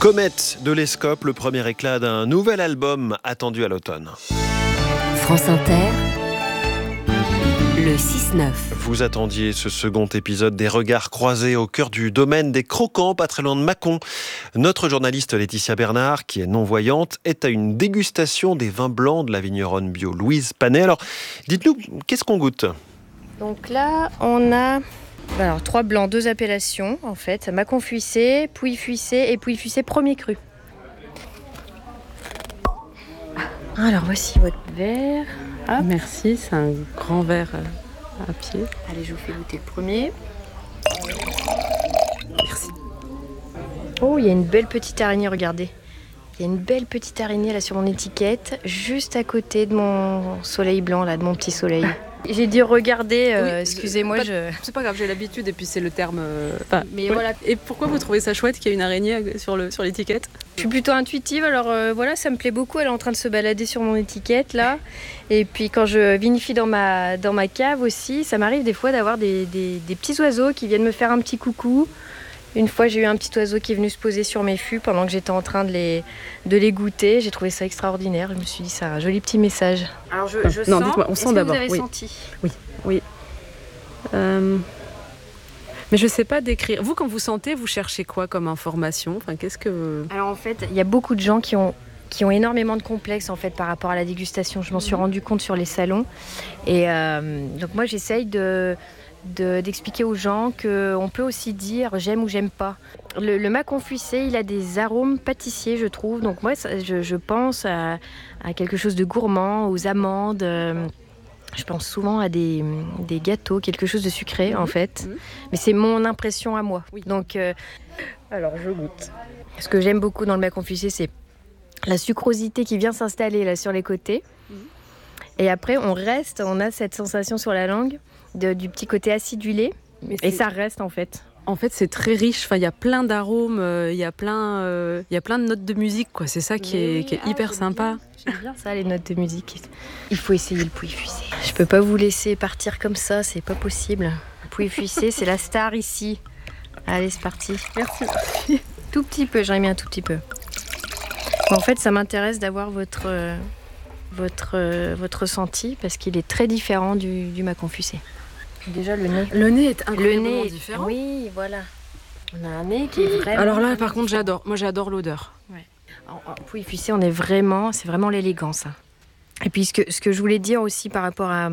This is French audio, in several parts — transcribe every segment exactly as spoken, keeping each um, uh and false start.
Comète de l'Escope, le premier éclat d'un nouvel album attendu à l'automne. France Inter, le six neuf. Vous attendiez ce second épisode des regards croisés au cœur du domaine des croquants, pas très loin de Mâcon. Notre journaliste Laetitia Bernard, qui est non-voyante, est à une dégustation des vins blancs de la vigneronne bio Louise Panet. Alors, dites-nous, qu'est-ce qu'on goûte ? Donc là, on a alors, trois blancs, deux appellations en fait. Mâcon Fuissé, Pouilly Fuissé et Pouilly Fuissé premier cru. Alors voici votre verre. Hop. Merci, c'est un grand verre à pied. Allez, je vous fais goûter le premier. Merci. Oh, il y a une belle petite araignée, regardez. Il y a une belle petite araignée là sur mon étiquette, juste à côté de mon soleil blanc, là, de mon petit soleil. J'ai dit regarder, euh, oui, excusez-moi. Pas, je... C'est pas grave, j'ai l'habitude et puis c'est le terme. Euh, enfin, Mais ouais. voilà. Et pourquoi vous trouvez ça chouette qu'il y ait une araignée sur, le, sur l'étiquette ? Je suis plutôt intuitive, alors euh, voilà, ça me plaît beaucoup. Elle est en train de se balader sur mon étiquette là. Et puis quand je vinifie dans ma, dans ma cave aussi, ça m'arrive des fois d'avoir des, des, des petits oiseaux qui viennent me faire un petit coucou. Une fois, j'ai eu un petit oiseau qui est venu se poser sur mes fûts pendant que j'étais en train de les, de les goûter. J'ai trouvé ça extraordinaire. Je me suis dit, c'est un joli petit message. Alors, je, je non, sens. dites-moi, on Est-ce sent que d'abord. Vous avez oui. senti ? Oui, oui. Euh... Mais je sais pas décrire. Vous, quand vous sentez, vous cherchez quoi comme information ? Enfin, qu'est-ce que... Alors, en fait, il y a beaucoup de gens qui ont, qui ont énormément de complexes en fait, par rapport à la dégustation. Je m'en suis rendu compte sur les salons. Et euh, donc, moi, j'essaye de... De, d'expliquer aux gens qu'on peut aussi dire j'aime ou j'aime pas. Le, le Mâcon Fuissé, il a des arômes pâtissiers, je trouve. Donc moi, ça, je, je pense à, à quelque chose de gourmand, aux amandes. Euh, je pense souvent à des, des gâteaux, quelque chose de sucré mmh. en fait. Mmh. Mais c'est mon impression à moi. Oui. Donc, euh, alors je goûte. Ce que j'aime beaucoup dans le Mâcon Fuissé, c'est la sucrosité qui vient s'installer là sur les côtés. Mmh. Et après, on reste, on a cette sensation sur la langue. De, du petit côté acidulé, et ça reste en fait. En fait, c'est très riche. Enfin, il y a plein d'arômes, euh, il y a plein, euh, il y a plein de notes de musique, quoi. C'est ça qui est, oui, qui est ah, hyper j'aime sympa. Bien. J'aime bien ça, les notes de musique. Il faut essayer le Pouilly Fuissé. Je peux pas vous laisser partir comme ça, c'est pas possible. Le Pouilly Fuissé, c'est la star ici. Allez, c'est parti. Merci. Tout petit peu, j'en ai mis un tout petit peu. En fait, ça m'intéresse d'avoir votre, euh, votre, euh, votre ressenti parce qu'il est très différent du, du Mâcon Fuissé. Déjà le nez. Le nez est incroyablement le nez, différent. Oui, voilà. On a un nez qui est vraiment... Alors là, par contre, j'adore. Moi, j'adore l'odeur. Ouais. En, en Pouilly Fuissé, on est vraiment... C'est vraiment l'élégance. Hein. Et puis, ce que, ce que je voulais dire aussi par rapport à,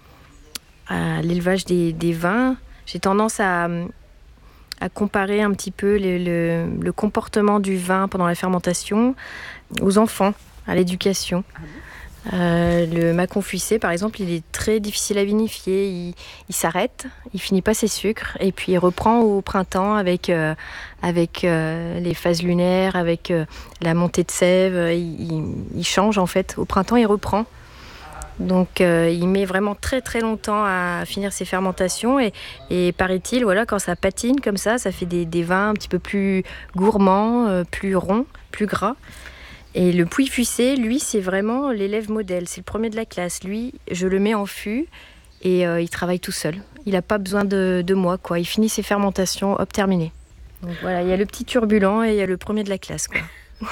à l'élevage des, des vins, j'ai tendance à, à comparer un petit peu le, le, le comportement du vin pendant la fermentation aux enfants, à l'éducation. Ah bon ? Euh, le Mâcon Fuissé, par exemple, il est très difficile à vinifier. Il, il s'arrête, il finit pas ses sucres, et puis il reprend au printemps avec euh, avec euh, les phases lunaires, avec euh, la montée de sève. Il, il, il change en fait. Au printemps, il reprend. Donc, euh, il met vraiment très très longtemps à finir ses fermentations. Et, et paraît-il, voilà, quand ça patine comme ça, ça fait des, des vins un petit peu plus gourmands, euh, plus ronds, plus gras. Et le Pouilly Fuissé, lui, c'est vraiment l'élève modèle. C'est le premier de la classe. Lui, je le mets en fût et euh, il travaille tout seul. Il n'a pas besoin de, de moi, quoi. Il finit ses fermentations, hop, terminé. Donc voilà, il y a le petit turbulent et il y a le premier de la classe, quoi.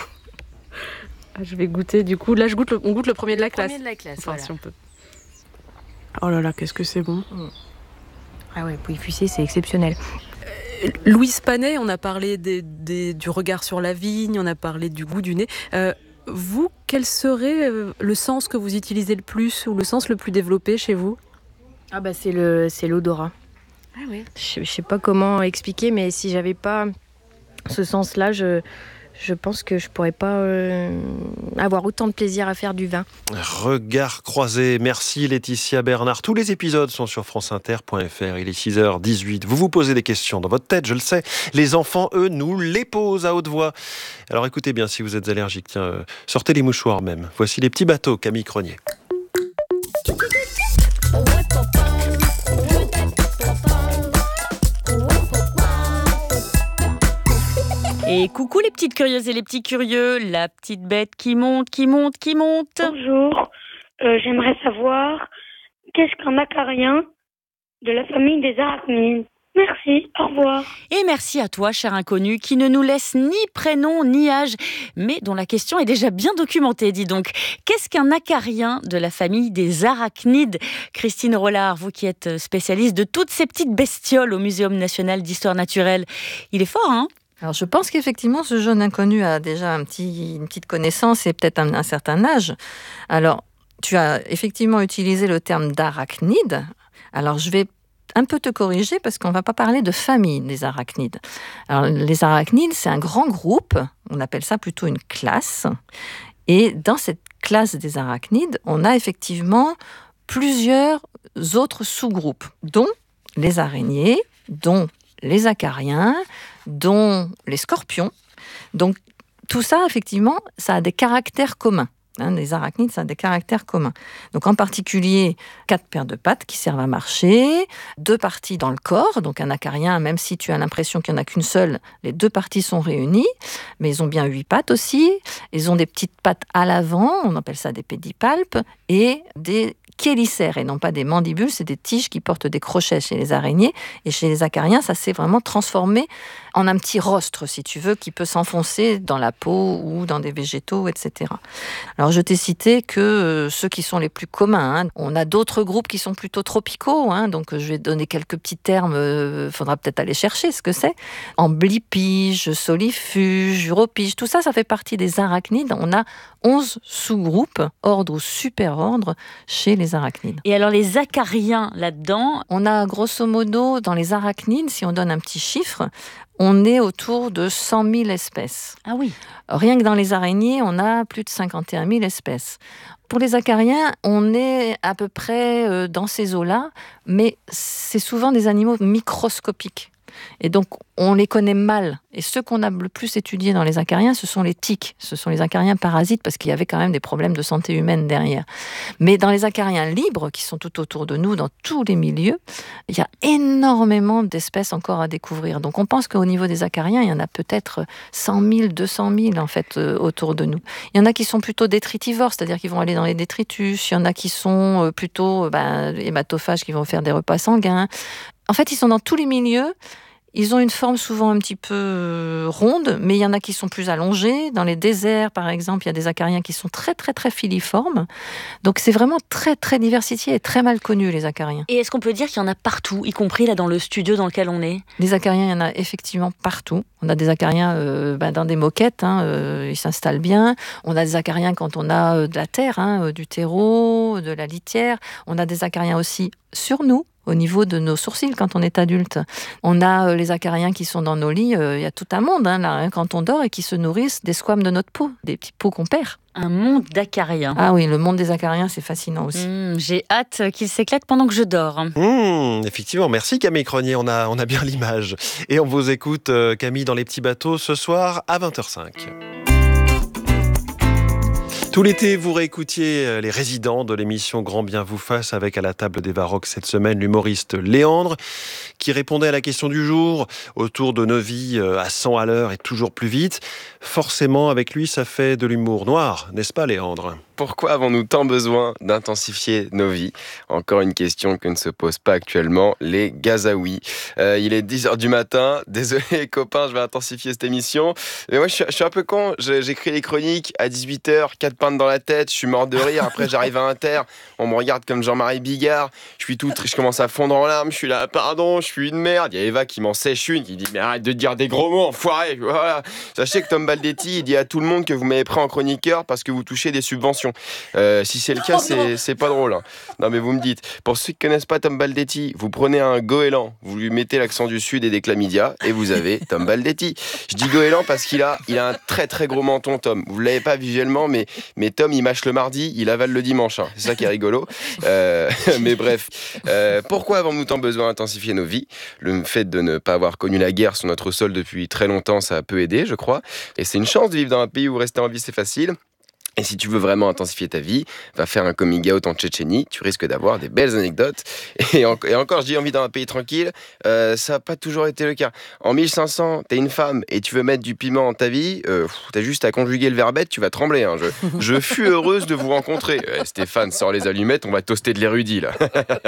Je vais goûter, du coup. Là, je goûte le, on goûte le premier de la le classe. Premier de la classe, enfin, voilà. Si on peut. Oh là là, qu'est-ce que c'est bon. Mmh. Ah ouais, Pouilly Fuissé, c'est exceptionnel. Louise Panet, on a parlé des, des, du regard sur la vigne, on a parlé du goût du nez. Euh, vous, quel serait le sens que vous utilisez le plus ou le sens le plus développé chez vous ? Ah bah c'est, le, c'est l'odorat. Ah oui. Je ne sais pas comment expliquer, mais si j'avais pas ce sens-là, je, je pense que je pourrais pas euh, avoir autant de plaisir à faire du vin. Regard croisé. Merci Laetitia Bernard. Tous les épisodes sont sur franceinter point f r. Il est six heures dix-huit. Vous vous posez des questions dans votre tête, je le sais. Les enfants, eux, nous les posent à haute voix. Alors écoutez bien si vous êtes allergique. Tiens, euh, sortez les mouchoirs même. Voici les petits bateaux, Camille Cronier. Et coucou les petites curieuses et les petits curieux, la petite bête qui monte, qui monte, qui monte. Bonjour, euh, j'aimerais savoir qu'est-ce qu'un acarien de la famille des arachnides. Merci, au revoir. Et merci à toi, cher inconnu, qui ne nous laisse ni prénom ni âge, mais dont la question est déjà bien documentée, dis donc. Qu'est-ce qu'un acarien de la famille des arachnides ? Christine Rollard, vous qui êtes spécialiste de toutes ces petites bestioles au Muséum national d'histoire naturelle. Il est fort, hein ? Alors je pense qu'effectivement ce jeune inconnu a déjà un petit, une petite connaissance et peut-être un, un certain âge. Alors tu as effectivement utilisé le terme d'arachnide. Alors je vais un peu te corriger parce qu'on ne va pas parler de famille des arachnides. Alors, les arachnides, c'est un grand groupe, on appelle ça plutôt une classe. Et dans cette classe des arachnides, on a effectivement plusieurs autres sous-groupes, dont les araignées, dont les acariens, dont les scorpions. Donc, tout ça, effectivement, ça a des caractères communs. Hein, les arachnides, ça a des caractères communs. Donc en particulier, quatre paires de pattes qui servent à marcher, deux parties dans le corps, donc un acarien, même si tu as l'impression qu'il n'y en a qu'une seule, les deux parties sont réunies, mais ils ont bien huit pattes aussi, ils ont des petites pattes à l'avant, on appelle ça des pédipalpes, et des chélicères, et non pas des mandibules, c'est des tiges qui portent des crochets chez les araignées, et chez les acariens, ça s'est vraiment transformé en un petit rostre, si tu veux, qui peut s'enfoncer dans la peau ou dans des végétaux, et cetera. Alors, je t'ai cité que euh, ceux qui sont les plus communs. Hein. On a d'autres groupes qui sont plutôt tropicaux, hein, donc je vais donner quelques petits termes, il euh, faudra peut-être aller chercher ce que c'est. Amblypige, solifuge, uropige, tout ça, ça fait partie des arachnides. On a onze sous-groupes, ordre ou super-ordre, chez les arachnides. Et alors les acariens là-dedans ? On a grosso modo, dans les arachnides, si on donne un petit chiffre, on est autour de cent mille espèces. Ah oui. Rien que dans les araignées, on a plus de cinquante et un mille espèces. Pour les acariens, on est à peu près dans ces eaux-là, mais c'est souvent des animaux microscopiques. Et donc, on les connaît mal. Et ceux qu'on a le plus étudiés dans les acariens, ce sont les tiques. Ce sont les acariens parasites, parce qu'il y avait quand même des problèmes de santé humaine derrière. Mais dans les acariens libres, qui sont tout autour de nous, dans tous les milieux, il y a énormément d'espèces encore à découvrir. Donc, on pense qu'au niveau des acariens, il y en a peut-être cent mille, deux cent mille, en fait, euh, autour de nous. Il y en a qui sont plutôt détritivores, c'est-à-dire qu'ils vont aller dans les détritus. Il y en a qui sont euh, plutôt ben, hématophages, qui vont faire des repas sanguins. En fait, ils sont dans tous les milieux. Ils ont une forme souvent un petit peu ronde, mais il y en a qui sont plus allongés. Dans les déserts, par exemple, il y a des acariens qui sont très, très, très filiformes. Donc, c'est vraiment très, très diversifié et très mal connu, les acariens. Et est-ce qu'on peut dire qu'il y en a partout, y compris là dans le studio dans lequel on est ? Les acariens, il y en a effectivement partout. On a des acariens euh, ben, dans des moquettes, hein, euh, ils s'installent bien. On a des acariens quand on a euh, de la terre, hein, euh, du terreau, de la litière. On a des acariens aussi sur nous, au niveau de nos sourcils quand on est adulte. On a euh, les acariens qui sont dans nos lits, il euh, y a tout un monde hein, là, hein, quand on dort et qui se nourrissent des squames de notre peau, des petits peaux qu'on perd. Un monde d'acariens. Ah oui, le monde des acariens, c'est fascinant aussi. Mmh, j'ai hâte qu'il s'éclate pendant que je dors. Mmh, effectivement, merci Camille Cronier, on a, on a bien l'image. Et on vous écoute, euh, Camille, dans Les Petits Bateaux, ce soir à vingt heures cinq. Tout l'été, vous réécoutiez les résidents de l'émission Grand Bien vous fasse avec à la table des Varrocs cette semaine l'humoriste Léandre qui répondait à la question du jour autour de nos vies à cent à l'heure et toujours plus vite. Forcément, avec lui, ça fait de l'humour noir, n'est-ce pas Léandre ? Pourquoi avons-nous tant besoin d'intensifier nos vies ? Encore une question que ne se pose pas actuellement les Gazaouis. Euh, il est dix heures du matin. Désolé les copains, je vais intensifier cette émission. Mais moi, je suis, je suis un peu con. Je, j'écris les chroniques à dix-huit heures, quatre pintes dans la tête. Je suis mort de rire. Après, j'arrive à Inter. On me regarde comme Jean-Marie Bigard. Je suis tout, je commence à fondre en larmes. Je suis là, pardon, je suis une merde. Il y a Eva qui m'en sèche une, qui dit mais arrête de dire des gros mots, enfoiré. Voilà. Sachez que Tom Baldetti, il dit à tout le monde que vous m'avez pris en chroniqueur parce que vous touchez des subventions. Euh, si c'est le cas, c'est, c'est pas drôle. Hein. Non, mais vous me dites, pour ceux qui connaissent pas Tom Baldetti, vous prenez un goéland, vous lui mettez l'accent du sud et des chlamydia, et vous avez Tom Baldetti. Je dis goéland parce qu'il a, il a un très très gros menton, Tom. Vous l'avez pas visuellement, mais, mais Tom, il mâche le mardi, il avale le dimanche. Hein. C'est ça qui est rigolo. Euh, mais bref, euh, pourquoi avons-nous tant besoin d'intensifier nos vies ? Le fait de ne pas avoir connu la guerre sur notre sol depuis très longtemps, ça a peu aidé, je crois. Et c'est une chance de vivre dans un pays où rester en vie, c'est facile. Et si tu veux vraiment intensifier ta vie, va faire un coming out en Tchétchénie, tu risques d'avoir des belles anecdotes. Et, en, et encore, je dis, on vit dans un pays tranquille, euh, ça n'a pas toujours été le cas. En mille cinq cents, t'es une femme et tu veux mettre du piment dans ta vie, euh, t'as juste à conjuguer le verbe être, tu vas trembler. Hein. Je, je fus heureuse de vous rencontrer. Euh, Stéphane, sors les allumettes, on va toaster de l'érudit, là.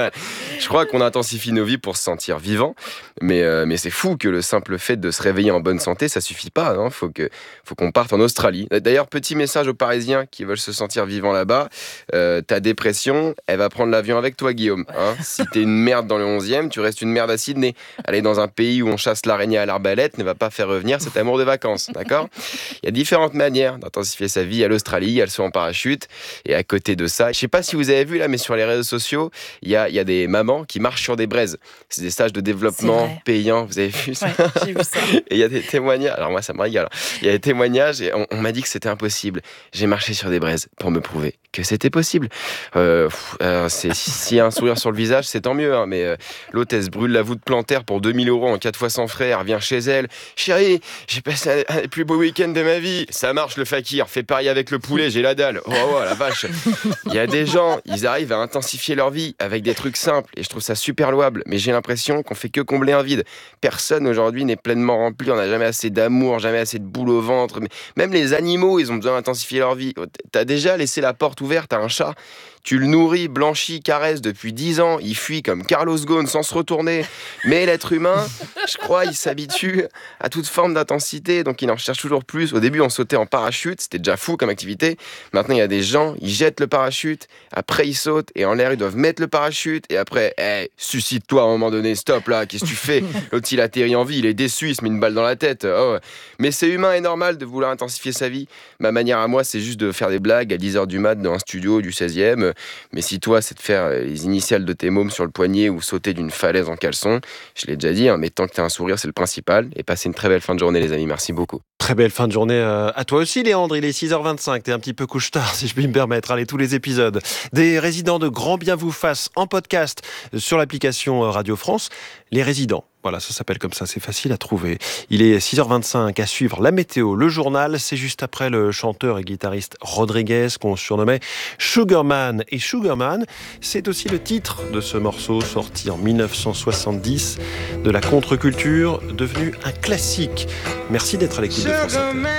Je crois qu'on intensifie nos vies pour se sentir vivant, mais, euh, mais c'est fou que le simple fait de se réveiller en bonne santé, ça suffit pas. Hein. Faut que, faut qu'on parte en Australie. D'ailleurs, petit message aux Parisiens qui veulent se sentir vivants là-bas, euh, ta dépression, elle va prendre l'avion avec toi, Guillaume. Hein. Si t'es une merde dans le onzième, tu restes une merde à Sydney. Aller dans un pays où on chasse l'araignée à l'arbalète ne va pas faire revenir cet amour de vacances, d'accord ? Il y a différentes manières d'intensifier sa vie. À l'Australie, il y a le saut en parachute, et à côté de ça, je sais pas si vous avez vu là, mais sur les réseaux sociaux, il y a, il y a des mamans qui marchent sur des braises. C'est des stages de développement payants, vous avez vu ça ? Ouais, j'ai vu ça. Et il y a des témoignages, alors moi ça me régale, il y a des témoignages et on, on m'a dit que c'était impossible. J'ai marché sur des braises pour me prouver que c'était possible. Euh, euh, c'est, s'il y a un sourire sur le visage, c'est tant mieux, hein, mais euh, l'hôtesse brûle la voûte plantaire pour deux mille euros en quatre fois sans frais, elle revient chez elle. Chérie, j'ai passé un, un des plus beaux week-ends de ma vie. Ça marche le fakir, fais parier avec le poulet, j'ai la dalle. Oh, oh la vache. Il y a des gens, ils arrivent à intensifier leur vie avec des trucs simples et je trouve ça super louable, mais j'ai l'impression qu'on fait que combler un vide. Personne aujourd'hui n'est pleinement rempli, on n'a jamais assez d'amour, jamais assez de boule au ventre. Mais même les animaux, ils ont besoin d'intensifier leur vie. T'as déjà laissé la porte ouverte à un chat, tu le nourris, blanchis, caresses depuis dix ans, il fuit comme Carlos Ghosn sans se retourner. Mais l'être humain, je crois, il s'habitue à toute forme d'intensité, donc il en cherche toujours plus. Au début, on sautait en parachute, c'était déjà fou comme activité. Maintenant, il y a des gens, ils jettent le parachute, après ils sautent, et en l'air, ils doivent mettre le parachute, et après, hey, suscite-toi à un moment donné, stop là, qu'est-ce que tu fais ? L'autre, il atterrit en vie, il est déçu, il se met une balle dans la tête. Oh. Mais c'est humain et normal de vouloir intensifier sa vie. Ma manière à moi, c'est juste de faire des blagues à dix heures du mat dans un studio du seizième. Mais si toi, c'est de faire les initiales de tes mômes sur le poignet ou sauter d'une falaise en caleçon, je l'ai déjà dit, hein, mais tant que tu as un sourire, c'est le principal. Et passez une très belle fin de journée, les amis. Merci beaucoup. Très belle fin de journée euh, à toi aussi, Léandre. Il est six heures vingt-cinq. T'es un petit peu couche-tard, si je puis me permettre. Allez, tous les épisodes des Résidents de Grand Bien vous fasse en podcast sur l'application Radio France. Les Résidents. Voilà, ça s'appelle comme ça, c'est facile à trouver. Il est six heures vingt-cinq, à suivre la météo, le journal. C'est juste après le chanteur et guitariste Rodriguez, qu'on surnommait Sugarman. Et Sugarman, c'est aussi le titre de ce morceau sorti en dix-neuf cent soixante-dix de la contre-culture, devenu un classique. Merci d'être à l'écoute de France Inter.